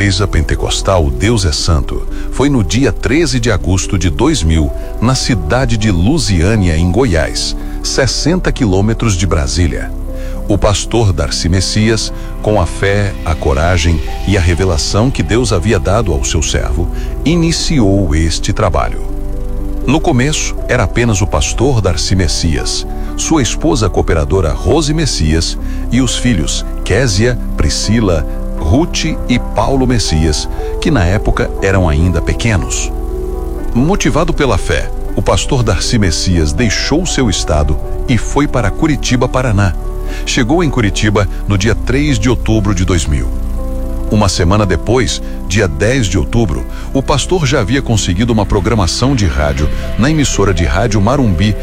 Igreja Pentecostal Deus é Santo foi no dia 13 de agosto de 2000, na cidade de Lusiânia, em Goiás, 60 quilômetros de Brasília. O pastor Darcy Messias, com a fé, a coragem e a revelação que Deus havia dado ao seu servo, iniciou este trabalho. No começo, era apenas o pastor Darcy Messias, sua esposa cooperadora Rose Messias e os filhos Késia, Priscila, Ruth e Paulo Messias, que na época eram ainda pequenos. Motivado pela fé, o pastor Darcy Messias deixou seu estado e foi para Curitiba, Paraná. Chegou em Curitiba no dia 3 de outubro de 2000. Uma semana depois, dia 10 de outubro, o pastor já havia conseguido uma programação de rádio na emissora de rádio Marumbi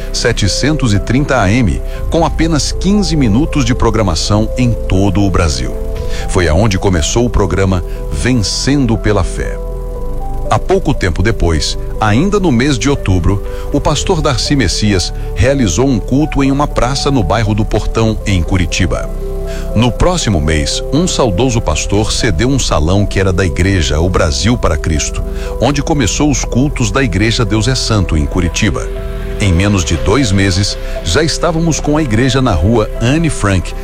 730 AM, com apenas 15 minutos de programação em todo o Brasil. Foi aonde começou o programa Vencendo pela Fé. Há pouco tempo depois, ainda no mês de outubro, o pastor Darcy Messias realizou um culto em uma praça no bairro do Portão, em Curitiba. No próximo mês, um saudoso pastor cedeu um salão que era da igreja O Brasil para Cristo, onde começou os cultos da Igreja Deus é Santo, em Curitiba. Em menos de 2 meses, já estávamos com a igreja na rua Anne Frank,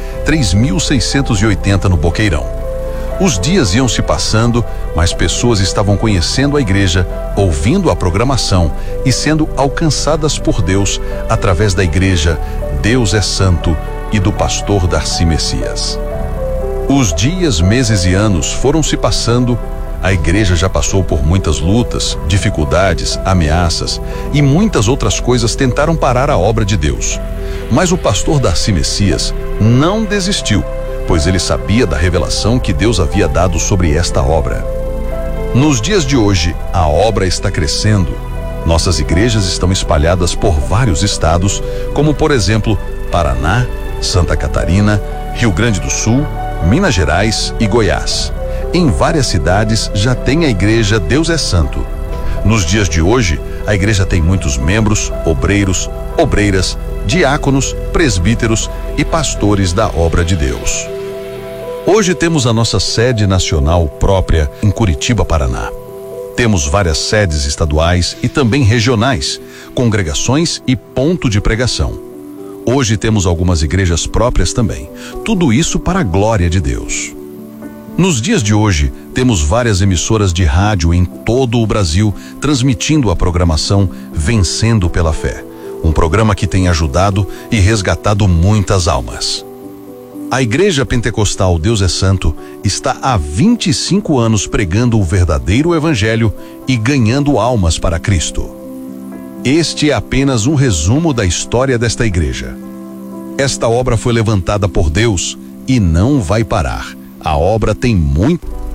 3680 no Boqueirão. Os dias iam se passando, mas pessoas estavam conhecendo a igreja, ouvindo a programação e sendo alcançadas por Deus através da igreja Deus é Santo e do pastor Darcy Messias. Os dias, meses e anos foram se passando. A igreja já passou por muitas lutas, dificuldades, ameaças e muitas outras coisas tentaram parar a obra de Deus. Mas o pastor Darcy Messias não desistiu, pois ele sabia da revelação que Deus havia dado sobre esta obra. Nos dias de hoje, a obra está crescendo. Nossas igrejas estão espalhadas por vários estados, como por exemplo, Paraná, Santa Catarina, Rio Grande do Sul, Minas Gerais e Goiás. Em várias cidades já tem a igreja Deus é Santo. Nos dias de hoje, a igreja tem muitos membros, obreiros, obreiras, diáconos, presbíteros e pastores da obra de Deus. Hoje temos a nossa sede nacional própria em Curitiba, Paraná. Temos várias sedes estaduais e também regionais, congregações e ponto de pregação. Hoje temos algumas igrejas próprias também. Tudo isso para a glória de Deus. Nos dias de hoje, temos várias emissoras de rádio em todo o Brasil transmitindo a programação Vencendo pela Fé, um programa que tem ajudado e resgatado muitas almas. A Igreja Pentecostal Deus é Santo está há 25 anos pregando o verdadeiro evangelho e ganhando almas para Cristo. Este é apenas um resumo da história desta igreja. Esta obra foi levantada por Deus e não vai parar. A obra tem muito